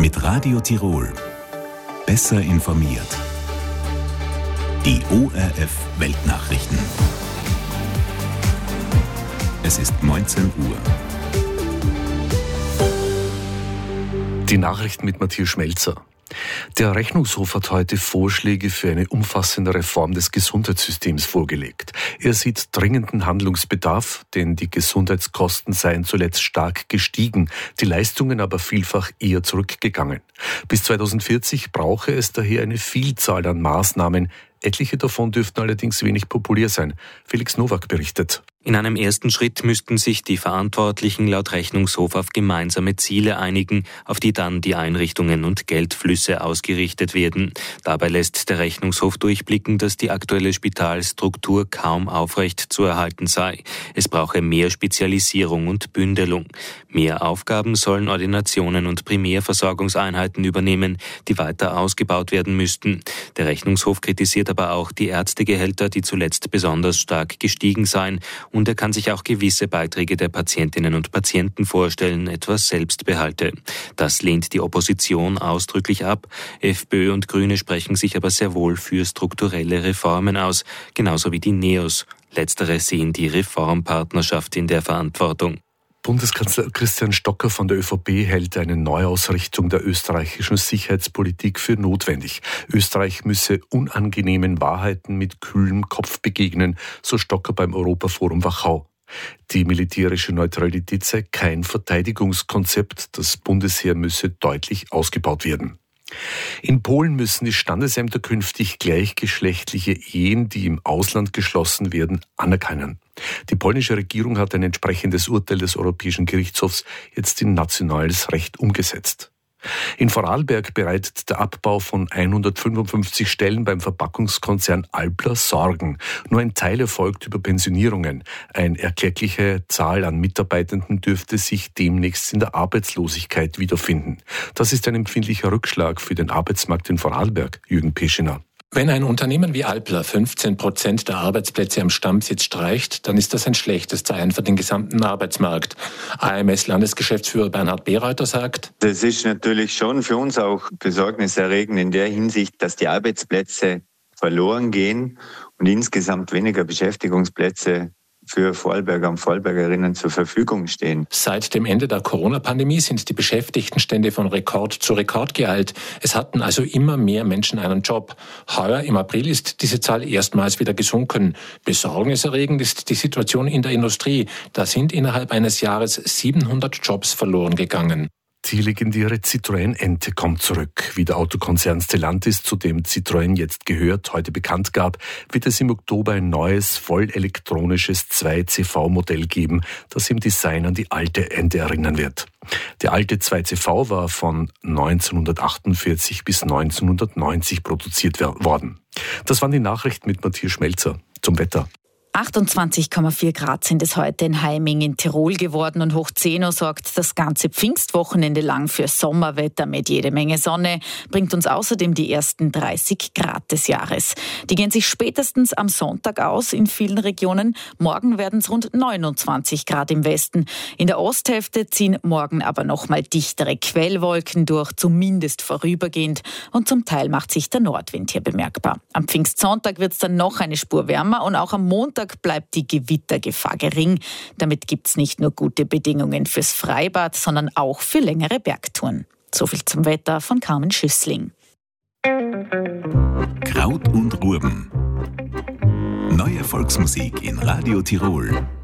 Mit Radio Tirol. Besser informiert. Die ORF Weltnachrichten. Es ist 19 Uhr. Die Nachrichten mit Matthias Schmelzer. Der Rechnungshof hat heute Vorschläge für eine umfassende Reform des Gesundheitssystems vorgelegt. Er sieht dringenden Handlungsbedarf, denn die Gesundheitskosten seien zuletzt stark gestiegen, die Leistungen aber vielfach eher zurückgegangen. Bis 2040 brauche es daher eine Vielzahl an Maßnahmen. Etliche davon dürften allerdings wenig populär sein. Felix Nowak berichtet. In einem ersten Schritt müssten sich die Verantwortlichen laut Rechnungshof auf gemeinsame Ziele einigen, auf die dann die Einrichtungen und Geldflüsse ausgerichtet werden. Dabei lässt der Rechnungshof durchblicken, dass die aktuelle Spitalstruktur kaum aufrecht zu erhalten sei. Es brauche mehr Spezialisierung und Bündelung. Mehr Aufgaben sollen Ordinationen und Primärversorgungseinheiten übernehmen, die weiter ausgebaut werden müssten. Der Rechnungshof kritisiert aber auch die Ärztegehälter, die zuletzt besonders stark gestiegen seien, und er kann sich auch gewisse Beiträge der Patientinnen und Patienten vorstellen, etwa Selbstbehalte. Das lehnt die Opposition ausdrücklich ab. FPÖ und Grüne sprechen sich aber sehr wohl für strukturelle Reformen aus, genauso wie die NEOS. Letztere sehen die Reformpartnerschaft in der Verantwortung. Bundeskanzler Christian Stocker von der ÖVP hält eine Neuausrichtung der österreichischen Sicherheitspolitik für notwendig. Österreich müsse unangenehmen Wahrheiten mit kühlem Kopf begegnen, so Stocker beim Europaforum Wachau. Die militärische Neutralität sei kein Verteidigungskonzept, das Bundesheer müsse deutlich ausgebaut werden. In Polen müssen die Standesämter künftig gleichgeschlechtliche Ehen, die im Ausland geschlossen werden, anerkennen. Die polnische Regierung hat ein entsprechendes Urteil des Europäischen Gerichtshofs jetzt in nationales Recht umgesetzt. In Vorarlberg bereitet der Abbau von 155 Stellen beim Verpackungskonzern Alpla Sorgen. Nur ein Teil erfolgt über Pensionierungen. Eine erkleckliche Zahl an Mitarbeitenden dürfte sich demnächst in der Arbeitslosigkeit wiederfinden. Das ist ein empfindlicher Rückschlag für den Arbeitsmarkt in Vorarlberg, Jürgen Peschiner. Wenn ein Unternehmen wie Alpla 15% der Arbeitsplätze am Stammsitz streicht, dann ist das ein schlechtes Zeichen für den gesamten Arbeitsmarkt. AMS-Landesgeschäftsführer Bernhard Bereuter sagt: Das ist natürlich schon für uns auch besorgniserregend in der Hinsicht, dass die Arbeitsplätze verloren gehen und insgesamt weniger Beschäftigungsplätze für Vorarlberger und Vorarlbergerinnen zur Verfügung stehen. Seit dem Ende der Corona-Pandemie sind die Beschäftigtenstände von Rekord zu Rekord geeilt. Es hatten also immer mehr Menschen einen Job. Heuer im April ist diese Zahl erstmals wieder gesunken. Besorgniserregend ist die Situation in der Industrie. Da sind innerhalb eines Jahres 700 Jobs verloren gegangen. Die legendäre Citroën-Ente kommt zurück. Wie der Autokonzern Stellantis, zu dem Citroën jetzt gehört, heute bekannt gab, wird es im Oktober ein neues, vollelektronisches 2CV-Modell geben, das im Design an die alte Ente erinnern wird. Der alte 2CV war von 1948 bis 1990 produziert worden. Das waren die Nachrichten mit Matthias Schmelzer. Zum Wetter. 28,4 Grad sind es heute in Heiming in Tirol geworden und hoch 10 Uhr sorgt das ganze Pfingstwochenende lang für Sommerwetter mit jede Menge Sonne, bringt uns außerdem die ersten 30 Grad des Jahres. Die gehen sich spätestens am Sonntag aus in vielen Regionen. Morgen werden es rund 29 Grad im Westen. In der Osthälfte ziehen morgen aber nochmal dichtere Quellwolken durch, zumindest vorübergehend. Und zum Teil macht sich der Nordwind hier bemerkbar. Am Pfingstsonntag wird es dann noch eine Spur wärmer und auch am Montag bleibt die Gewittergefahr gering. Damit gibt es nicht nur gute Bedingungen fürs Freibad, sondern auch für längere Bergtouren. Soviel zum Wetter von Carmen Schüssling. Kraut und Rüben. Neue Volksmusik in Radio Tirol.